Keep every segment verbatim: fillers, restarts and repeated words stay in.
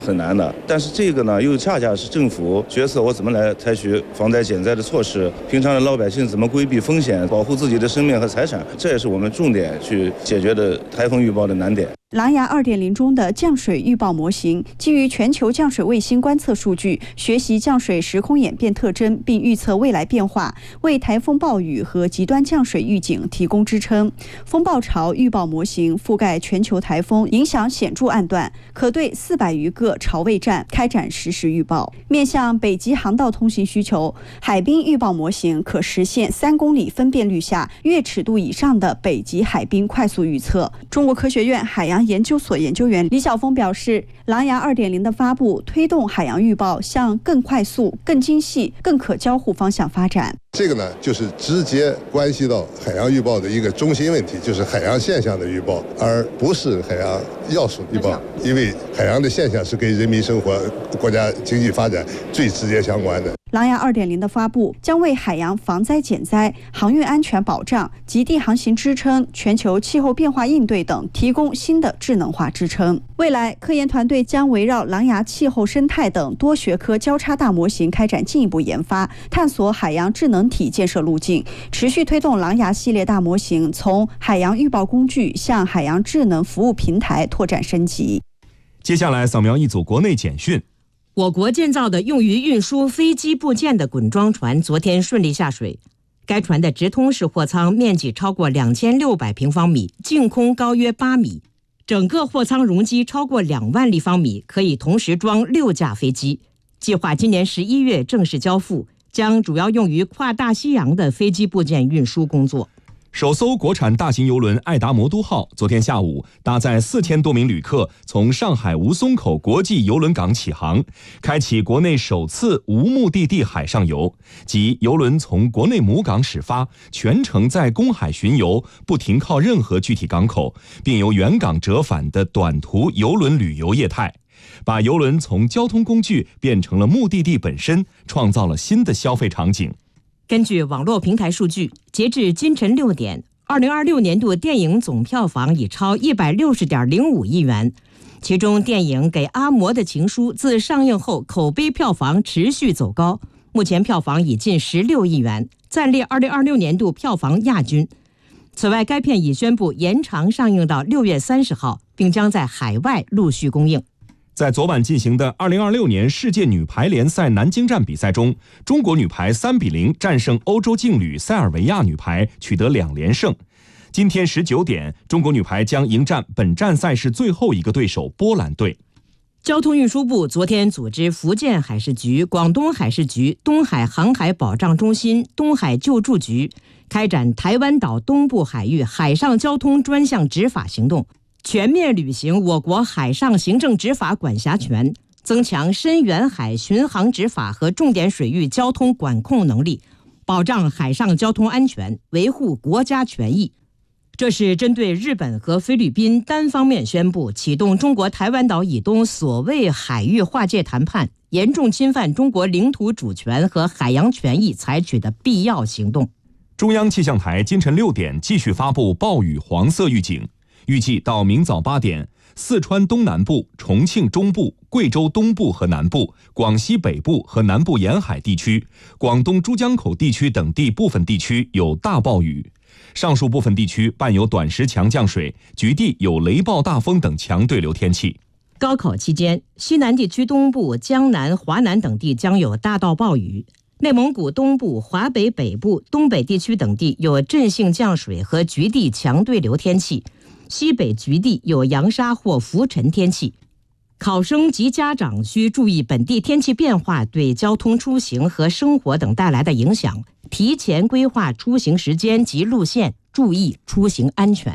很难的。但是这个呢，又恰恰是政府决策我怎么来采取防灾减灾的措施，平常的老百姓怎么规避风险，保护自己的生命和财产，这也是我们重点去解决的台风预报的难点。 狼牙 二点零 中的降水预报模型，基于全球降水卫星观测数据，学习降水时空演变特征，并预测未来变化，为台风暴雨和极端降水预警提供支撑。风暴潮预报模型覆盖全球台风影响显著暗段，可对四百余个潮位站开展实时预报。面向北极航道通行需求，海冰预报模型可实现三公里分辨率下月尺度以上的北极海冰快速预测。中国科学院海洋研究所研究员李晓峰表示，狼牙 二点零 的发布推动海洋预报向更快速、更精细、更可交互方向发展。 这个呢，就是直接关系到海洋预报的一个中心问题，就是海洋现象的预报，而不是海洋要素预报。因为海洋的现象是跟人民生活、国家经济发展最直接相关的。 狼牙 二点零 的发布将为海洋防灾减灾、航运安全保障、极地航行支撑、全球气候变化应对等提供新的智能化支撑。未来，科研团队将围绕狼牙气候生态等多学科交叉大模型开展进一步研发，探索海洋智能体建设路径，持续推动狼牙系列大模型从海洋预报工具向海洋智能服务平台拓展升级。 接下来扫描一组国内简讯。 我国建造的用于运输飞机部件的滚装船昨天顺利下水。该船的直通式货舱面积超过两千六百平方米，净空高约八米，整个货舱容积超过两万立方米，可以同时装六架飞机。计划今年十一月正式交付，将主要用于跨大西洋的飞机部件运输工作。 首艘国产大型邮轮爱达魔都号昨天下午搭载四千多名旅客从上海吴淞口国际邮轮港起航，开启国内首次无目的地海上游，即邮轮从国内母港始发，全程在公海巡游，不停靠任何具体港口，并由原港折返的短途邮轮旅游业态，把邮轮从交通工具变成了目的地本身，创造了新的消费场景。 根据网络平台数据，截至今晨六点，二零二六年度电影总票房已超一百六十点零五亿元，其中电影《给阿嬷的情书》自上映后口碑票房持续走高，目前票房已近十六亿元，暂列二零二六年度票房亚军。此外，该片已宣布延长上映到六月三十号，并将在海外陆续公映。 在昨晚进行的二零二六年世界女排联赛南京站比赛中，中国女排三比零战胜欧洲劲旅塞尔维亚女排，取得两连胜。今天十九点，中国女排将迎战本站赛事最后一个对手波兰队。 交通运输部昨天组织福建海事局、广东海事局、东海航海保障中心、东海救助局开展台湾岛东部海域海上交通专项执法行动，全面履行我国海上行政执法管辖权，增强深远海巡航执法和重点水域交通管控能力，保障海上交通安全，维护国家权益。这是针对日本和菲律宾单方面宣布启动中国台湾岛以东所谓海域划界谈判，严重侵犯中国领土主权和海洋权益采取的必要行动。 中央气象台今晨六点继续发布暴雨黄色预警，预计到明早八点，四川东南部、重庆中部、贵州东部和南部、广西北部和南部沿海地区、广东珠江口地区等地部分地区有大暴雨，上述部分地区伴有短时强降水，局地有雷暴大风等强对流天气。 高考期间，西南地区东部、江南、华南等地将有大到暴雨，内蒙古东部、华北北部、东北地区等地有阵性降水和局地强对流天气，西北局地有扬沙或浮尘天气。考生及家长需注意本地天气变化对交通出行和生活等带来的影响，提前规划出行时间及路线，注意出行安全。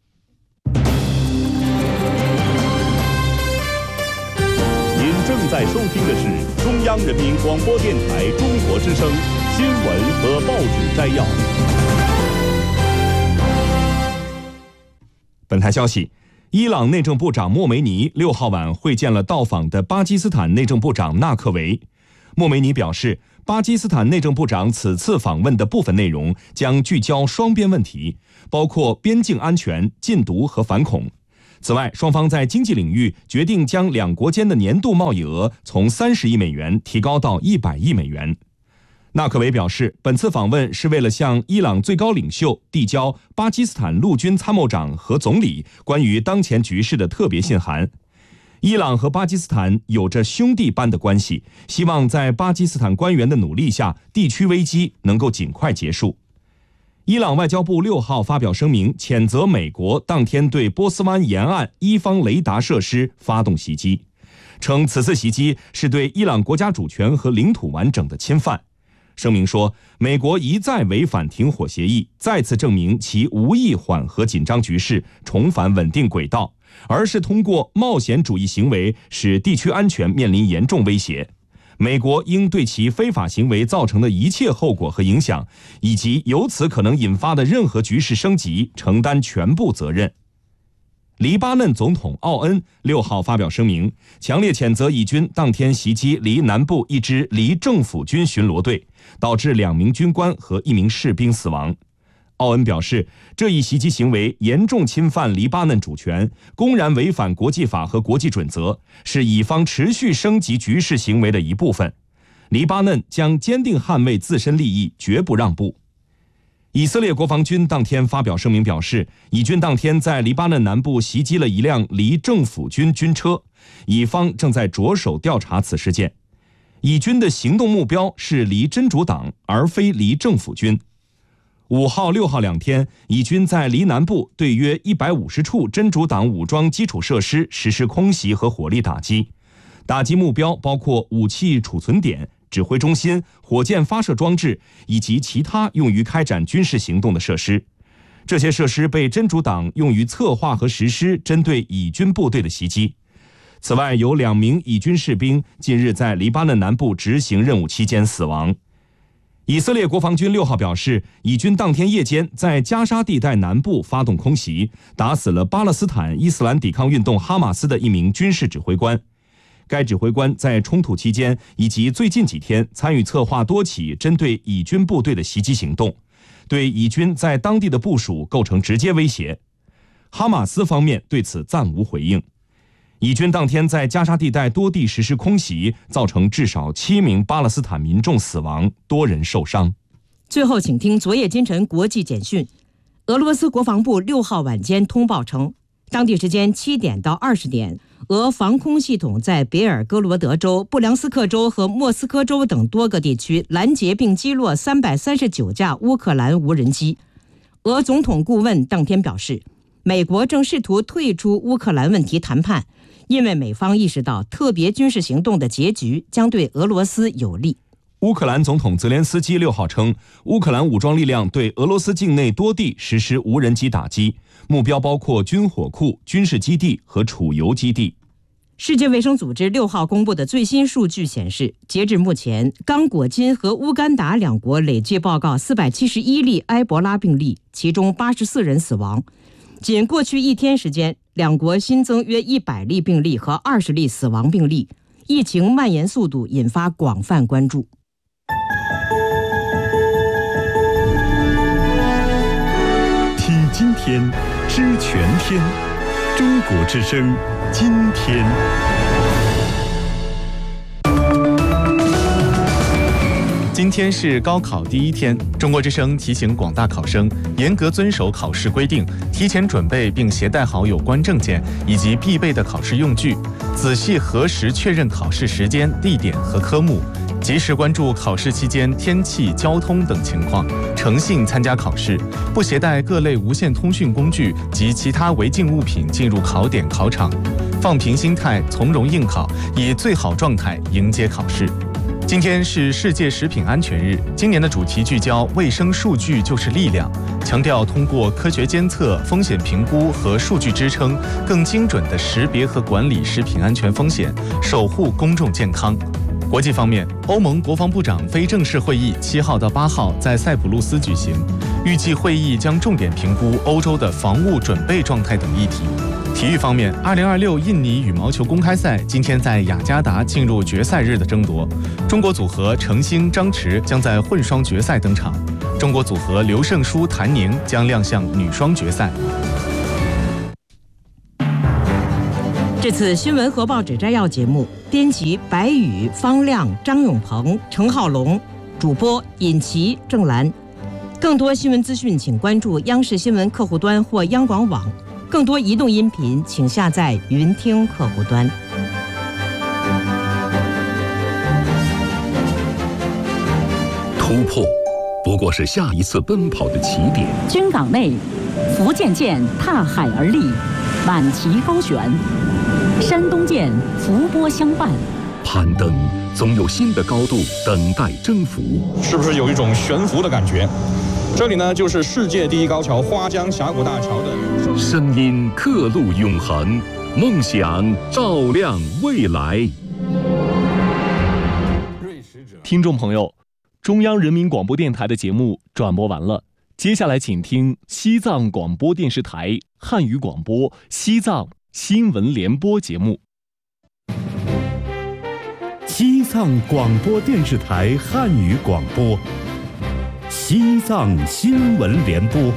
您正在收听的是中央人民广播电台中国之声新闻和报纸摘要。 本台消息，伊朗内政部长莫梅尼六号晚会见了到访的巴基斯坦内政部长纳克维。莫梅尼表示，巴基斯坦内政部长此次访问的部分内容将聚焦双边问题，包括边境安全、禁毒和反恐。 此外，双方在经济领域决定将两国间的年度贸易额从三十亿美元提高到一百亿美元。纳克维表示，本次访问是为了向伊朗最高领袖递交巴基斯坦陆军参谋长和总理关于当前局势的特别信函。伊朗和巴基斯坦有着兄弟般的关系，希望在巴基斯坦官员的努力下，地区危机能够尽快结束。伊朗外交部六号发表声明，谴责美国当天对波斯湾沿岸伊方雷达设施发动袭击，称此次袭击是对伊朗国家主权和领土完整的侵犯。声明说，美国一再违反停火协议，再次证明其无意缓和紧张局势，重返稳定轨道，而是通过冒险主义行为使地区安全面临严重威胁。美国应对其非法行为造成的一切后果和影响，以及由此可能引发的任何局势升级，承担全部责任。黎巴嫩总统奥恩六号发表声明，强烈谴责以军当天袭击黎南部一支黎政府军巡逻队，导致两名军官和一名士兵死亡。奥恩表示，这一袭击行为严重侵犯黎巴嫩主权，公然违反国际法和国际准则，是以方持续升级局势行为的一部分。黎巴嫩将坚定捍卫自身利益，绝不让步。以色列国防军当天发表声明表示，以军当天在黎巴嫩南部袭击了一辆黎政府军军车，以方正在着手调查此事件。以军的行动目标是黎真主党，而非黎政府军。五号、六号两天，以军在黎南部对约一百五十处真主党武装基础设施实施空袭和火力打击，打击目标包括武器储存点、指挥中心、火箭发射装置以及其他用于开展军事行动的设施。这些设施被真主党用于策划和实施针对以军部队的袭击。此外，有两名以军士兵近日在黎巴嫩南部执行任务期间死亡。以色列国防军六号表示，以军当天夜间在加沙地带南部发动空袭，打死了巴勒斯坦伊斯兰抵抗运动哈马斯的一名军事指挥官。该指挥官在冲突期间以及最近几天参与策划多起针对以军部队的袭击行动，对以军在当地的部署构成直接威胁。哈马斯方面对此暂无回应。以军当天在加沙地带多地实施空袭，造成至少七名巴勒斯坦民众死亡，多人受伤。 最后，请听昨夜今晨国际简讯。俄罗斯国防部六号晚间通报称，当地时间七点到二十点，俄防空系统在别尔哥罗德州、布良斯克州和莫斯科州等多个地区拦截并击落三百三十九架乌克兰无人机。俄总统顾问当天表示，美国正试图退出乌克兰问题谈判，因为美方意识到特别军事行动的结局将对俄罗斯有利。 乌克兰总统泽连斯基六号称，乌克兰武装力量对俄罗斯境内多地实施无人机打击，目标包括军火库、军事基地和储油基地。 世界卫生组织六号公布的最新数据显示，截至目前，刚果金和乌干达两国累计报告四百七十一例埃博拉病例，其中八十四人死亡。仅过去一天时间，两国新增约一百例病例和二十例死亡病例，疫情蔓延速度引发广泛关注。 听今天，知全天，中国之声，今天。 今天是高考第一天，中国之声提醒广大考生严格遵守考试规定，提前准备并携带好有关证件以及必备的考试用具，仔细核实确认考试时间、地点和科目，及时关注考试期间天气、交通等情况，诚信参加考试，不携带各类无线通讯工具及其他违禁物品进入考点考场，放平心态，从容应考，以最好状态迎接考试。今天是世界食品安全日，今年的主题聚焦卫生数据就是力量，强调通过科学监测、风险评估和数据支撑，更精准地识别和管理食品安全风险，守护公众健康。国际方面，欧盟国防部长非正式会议七号到八号在塞浦路斯举行，预计会议将重点评估欧洲的防务准备状态等议题。体育方面，二零二六印尼羽毛球公开赛今天在雅加达进入决赛日的争夺，中国组合程星、张弛将在混双决赛登场，中国组合刘胜书、谭宁将亮相女双决赛。 这次新闻和报纸摘要节目，编辑白宇、方亮、张永鹏、程浩龙，主播尹琪、郑兰。更多新闻资讯，请关注央视新闻客户端或央广网。更多移动音频，请下载云听客户端。 突破不过是下一次奔跑的起点。 军港内，福建舰踏海而立，满旗高悬；山东舰伏波相伴。 攀登总有新的高度等待征服， 是不是有一种悬浮的感觉？这里呢，就是世界第一高桥花江峡谷大桥的声音，刻录永恒，梦想照亮未来。 听众朋友，中央人民广播电台的节目转播完了，接下来请听西藏广播电视台汉语广播西藏新闻联播节目。 西藏广播电视台汉语广播，西藏新闻联播。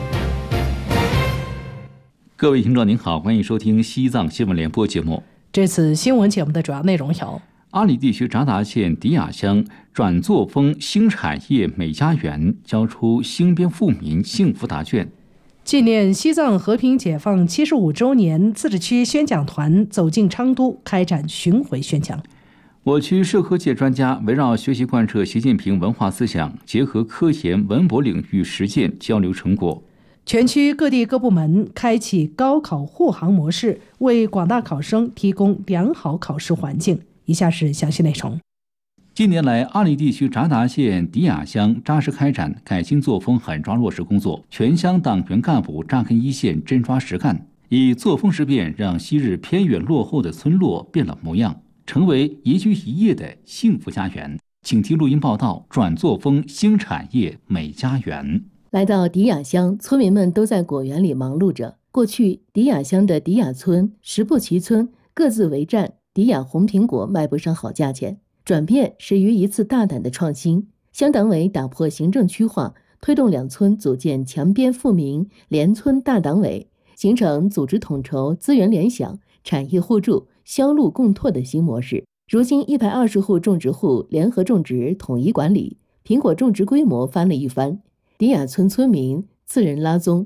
各位听众您好，欢迎收听西藏新闻联播节目。 这次新闻节目的主要内容有： 阿里地区扎达县迪亚乡转作风新产业美家园交出新编富民幸福答卷； 纪念西藏和平解放七十五周年，自治区宣讲团走进昌都，开展巡回宣讲。 我区社科界专家围绕学习贯彻习近平文化思想，结合科研文博领域实践交流成果。 全区各地各部门开启高考护航模式，为广大考生提供良好考试环境。以下是详细内容。 近年来，阿里地区扎达县迪亚乡扎实开展改进作风狠抓落实工作，全乡党员干部扎根一线，真抓实干，以作风实变让昔日偏远落后的村落变了模样，成为宜居宜业的幸福家园。请听录音报道：转作风新产业美家园。 来到迪亚乡，村民们都在果园里忙碌着。过去，迪亚乡的迪亚村、石布齐村各自为战，迪亚红苹果卖不上好价钱。转变始于一次大胆的创新，乡党委打破行政区划，推动两村组建强编富民联村大党委，形成组织统筹、资源联想、产业互助、销路共拓的新模式。如今，一百二十户种植户联合种植，统一管理，苹果种植规模翻了一番。迪亚村村民次仁拉宗：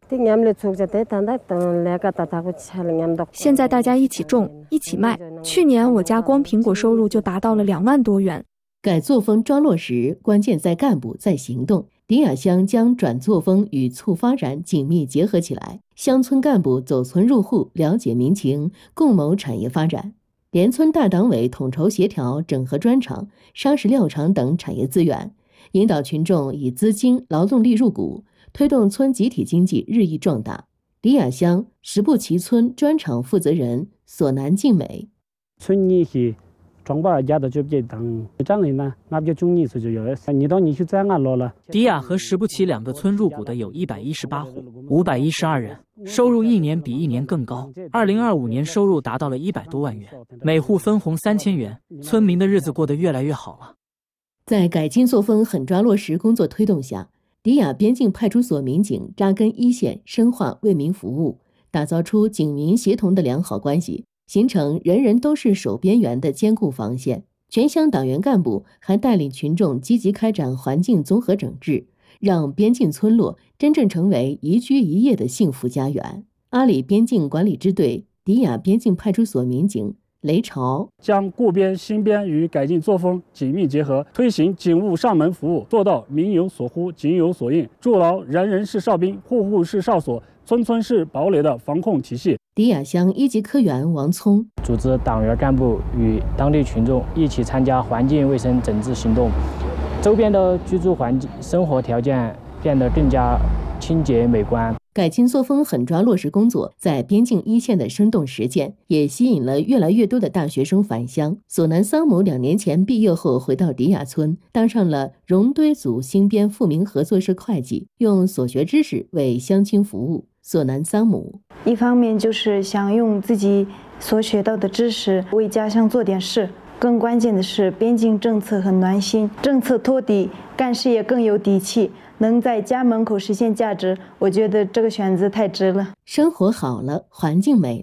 现在大家一起种，一起卖。去年我家光苹果收入就达到了两万多元。 改作风抓落实，关键在干部，在行动。迪亚乡将转作风与促发展紧密结合起来，乡村干部走村入户，了解民情，共谋产业发展。联村大党委统筹协调，整合砖厂、砂石料厂等产业资源，引导群众以资金、劳动力入股，推动村集体经济日益壮大。迪亚乡石布齐村砖厂负责人索南静美： 村里是装包家的就别当长人呢，那就中意是就有你到你去这样落了。 迪亚和石布齐两个村入股的有一百一十八户，五百一十二人，收入一年比一年更高。二零二五年收入达到了一百多万元，每户分红三千元，村民的日子过得越来越好了。 在改进作风狠抓落实工作推动下，迪亚边境派出所民警扎根一线，深化为民服务，打造出警民协同的良好关系，形成人人都是守边员的坚固防线。全乡党员干部还带领群众积极开展环境综合整治，让边境村落真正成为宜居宜业的幸福家园。阿里边境管理支队迪亚边境派出所民警雷潮： 将固边新边与改进作风紧密结合，推行警务上门服务，做到民有所呼，警有所应，筑牢人人是哨兵，户户是哨所，村村是堡垒的防控体系。 迪亚乡一级科员王聪： 组织党员干部与当地群众一起参加环境卫生整治行动，周边的居住环境、生活条件变得更加清洁美观。 改进作风狠抓落实工作在边境一线的生动实践，也吸引了越来越多的大学生返乡。索南桑姆两年前毕业后回到迪亚村，当上了荣堆组新编富民合作社会计，用所学知识为乡亲服务。索南桑姆： 一方面就是想用自己所学到的知识为家乡做点事，更关键的是边境政策很暖心，政策托底，干事也更有底气，能在家门口实现价值，我觉得这个选择太值了。 生活好了，环境美了，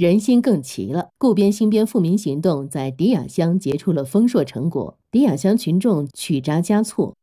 人心更齐了。固边兴边富民行动在迪亚乡结出了丰硕成果，迪亚乡群众取札加措，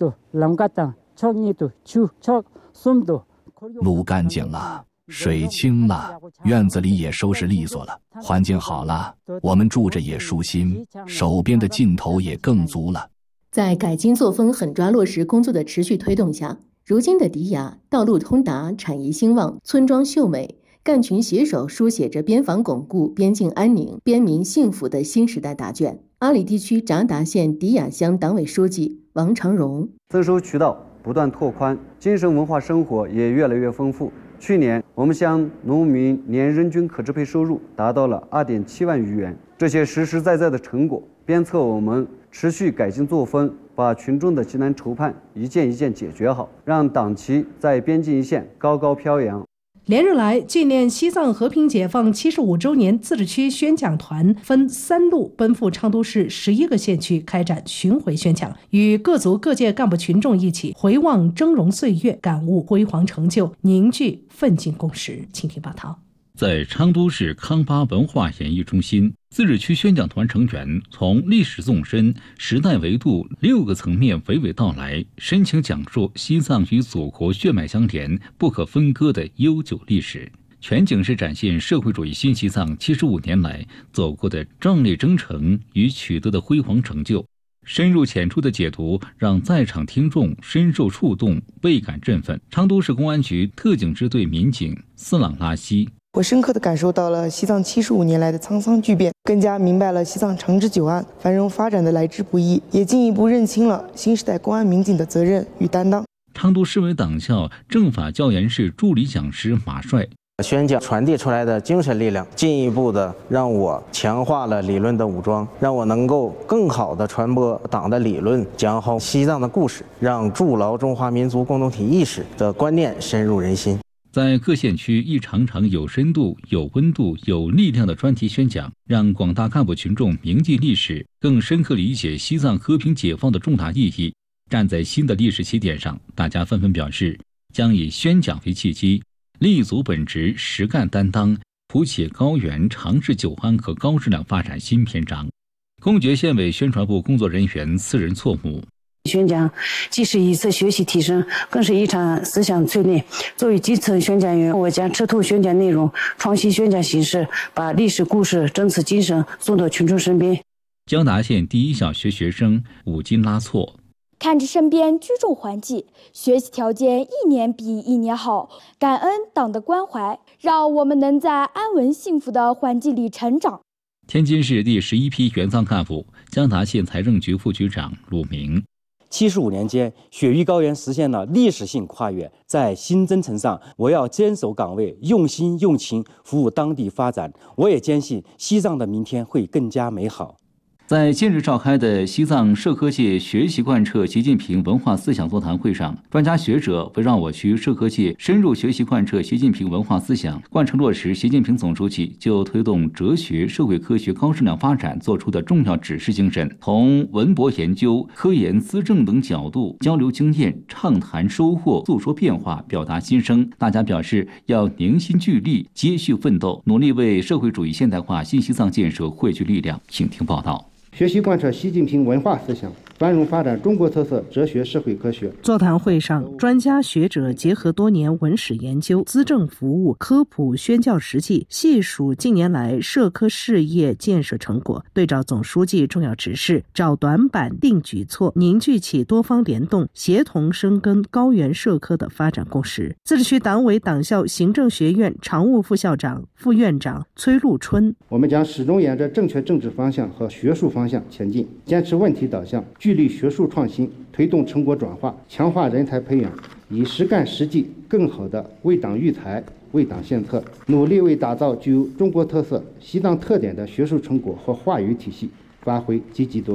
路干净了，水清了，院子里也收拾利索了，环境好了，我们住着也舒心，手边的劲头也更足了。 在改进作风狠抓落实工作的持续推动下，如今的迪亚道路通达，产业兴旺，村庄秀美，干群携手书写着边防巩固、边境安宁、边民幸福的新时代答卷。阿里地区扎达县迪亚乡党委书记王长荣： 增收渠道不断拓宽，精神文化生活也越来越丰富。去年，我们乡农民年人均可支配收入达到了二点七万余元，这些实实在在的成果，鞭策我们持续改进作风，把群众的急难愁盼一件一件解决好，让党旗在边境一线高高飘扬。 连日来，纪念西藏和平解放七十五周年自治区宣讲团分三路奔赴昌都市十一个县区开展巡回宣讲，与各族各界干部群众一起回望峥嵘岁月，感悟辉煌成就，凝聚奋进共识。请听报道。 在昌都市康巴文化演艺中心，自治区宣讲团成员从历史纵深、时代维度六个层面娓娓道来，深情讲述西藏与祖国血脉相连、不可分割的悠久历史，全景式展现社会主义新西藏七十五年来走过的壮丽征程与取得的辉煌成就。深入浅出的解读让在场听众深受触动，倍感振奋。昌都市公安局特警支队民警斯朗拉西： 我深刻地感受到了西藏七十五年来的沧桑巨变，更加明白了西藏长治久安、繁荣发展的来之不易，也进一步认清了新时代公安民警的责任与担当。 昌都市委党校政法教研室助理讲师马帅： 宣讲传递出来的精神力量，进一步的让我强化了理论的武装，让我能够更好的传播党的理论，讲好西藏的故事，让筑牢中华民族共同体意识的观念深入人心。 在各县区一场场有深度、有温度、有力量的专题宣讲，让广大干部群众铭记历史，更深刻理解西藏和平解放的重大意义。站在新的历史起点上，大家纷纷表示将以宣讲为契机，立足本职，实干担当，谱写高原长治久安和高质量发展新篇章。公爵县委宣传部工作人员次仁措姆： 宣讲既是一次学习提升，更是一场思想淬炼。作为基层宣讲员，我将彻透宣讲内容，创新宣讲形式，把历史故事、真词精神送到群众身边。 江达县第一小学学生武金拉措： 看着身边居住环境、学习条件一年比一年好，感恩党的关怀，让我们能在安稳幸福的环境里成长。 天津市第十一批援藏干部江达县财政局副局长鲁明： 七十五年间，雪域高原实现了历史性跨越。在新征程上，我要坚守岗位，用心用情服务当地发展。我也坚信西藏的明天会更加美好。 在近日召开的西藏社科界学习贯彻习近平文化思想座谈会上，专家学者围绕我区社科界深入学习贯彻习近平文化思想，贯彻落实习近平总书记就推动哲学、社会科学高质量发展作出的重要指示精神，从文博研究、科研资政等角度交流经验，畅谈收获，诉说变化，表达心声。大家表示要凝心聚力，接续奋斗，努力为社会主义现代化新西藏建设汇聚力量。请听报道。 学习贯彻习近平文化思想，繁荣发展中国特色哲学社会科学。 座谈会上，专家学者结合多年文史研究、资政服务、科普宣教实际，细数近年来社科事业建设成果，对照总书记重要指示，找短板定举措，凝聚起多方联动、协同深耕高原社科的发展共识。自治区党委党校行政学院常务副校长、副院长崔陆春： 我们将始终沿着正确政治方向和学术方向前进，坚持问题导向，聚力学术创新，推动成果转化，强化人才培养，以实干实际更好地为党育才、为党献策，努力为打造具有中国特色、西藏特点的学术成果和话语体系发挥积极作用。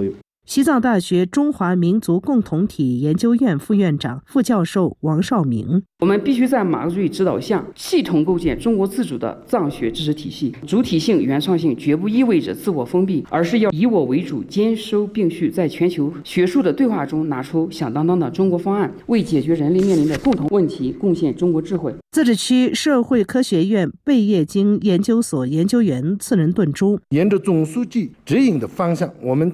西藏大学中华民族共同体研究院副院长、副教授王绍明： 我们必须在马克思主义指导下，系统构建中国自主的藏学知识体系。主体性、原创性绝不意味着自我封闭，而是要以我为主，兼收并蓄，在全球学术的对话中拿出响当当的中国方案，为解决人类面临的共同问题贡献中国智慧。 自治区社会科学院贝叶经研究所研究员次仁顿珠： 沿着总书记指引的方向，我们